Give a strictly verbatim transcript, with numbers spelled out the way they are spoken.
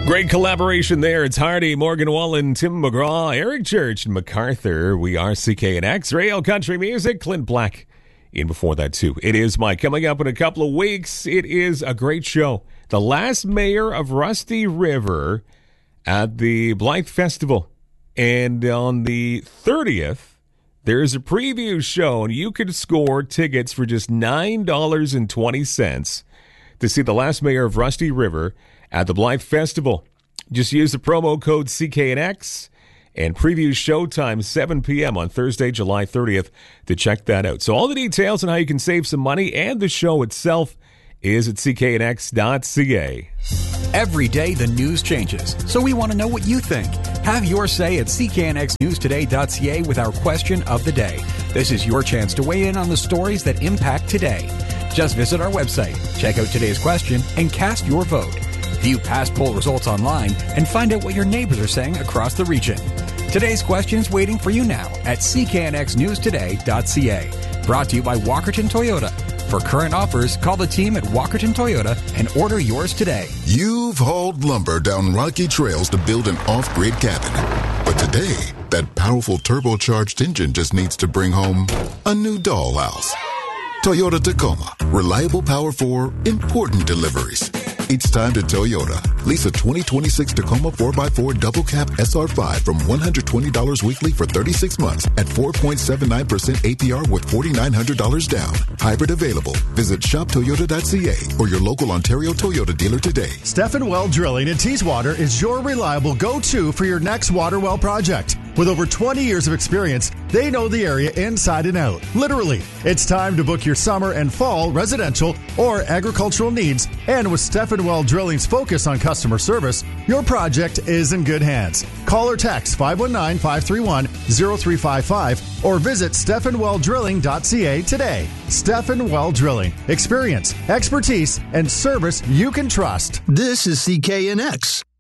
Great collaboration there. It's Hardy, Morgan Wallen, Tim McGraw, Eric Church, and MacArthur. We are C K N X, Radio Country Music. Clint Black in before that, too. It is Mike. Coming up in a couple of weeks, it is a great show. The last mayor of Rusty River at the Blythe Festival. And on the thirtieth, there's a preview show, and you can score tickets for just nine dollars and twenty cents to see the last mayor of Rusty River at the Blythe Festival. Just use the promo code C K N X and preview showtime seven p.m. on Thursday, July thirtieth to check that out. So all the details on how you can save some money and the show itself is at c k n x dot c a. Every day the news changes, so we want to know what you think. Have your say at c k n x news today dot c a with our question of the day. This is your chance to weigh in on the stories that impact today. Just visit our website, check out today's question, and cast your vote. View past poll results online and find out what your neighbors are saying across the region. Today's question is waiting for you now at c k n x news today dot c a. Brought to you by Walkerton Toyota. For current offers, call the team at Walkerton Toyota and order yours today. You've hauled lumber down rocky trails to build an off-grid cabin. But today, that powerful turbocharged engine just needs to bring home a new dollhouse. Toyota Tacoma. Reliable power for important deliveries. It's time to Toyota. Lease a twenty twenty-six Tacoma four by four Double Cab S R five from one hundred twenty dollars weekly for thirty-six months at four point seven nine percent A P R with four thousand nine hundred dollars down. Hybrid available. Visit shop toyota dot c a or your local Ontario Toyota dealer today. Stephen Well Drilling in Teeswater is your reliable go-to for your next water well project. With over twenty years of experience, they know the area inside and out. Literally, it's time to book your summer and fall residential or agricultural needs. And with Stephen Well Drilling's focus on customer service, your project is in good hands. Call or text five one nine, five three one, zero three five five or visit stephen well drilling dot c a today. Stephen Well Drilling. Experience, expertise, and service you can trust. This is C K N X.